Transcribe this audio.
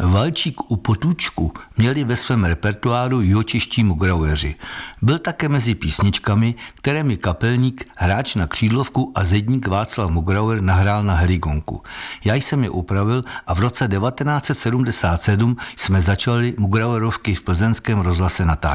Valčík u Potůčku měli ve svém repertoáru jihočeští Mugraueři. Byl také mezi písničkami, které mi kapelník, hráč na křídlovku a zedník Václav Mugrauer nahrál na heligonku. Já jsem je upravil a v roce 1977 jsme začali Mugrauerovky v plzeňském rozhlase natáčet.